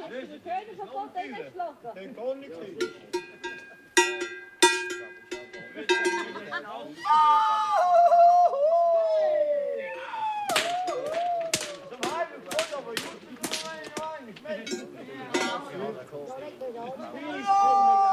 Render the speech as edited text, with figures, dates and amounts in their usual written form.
We kunnen zo pot in de slokken. Den kan niet zien. Ja,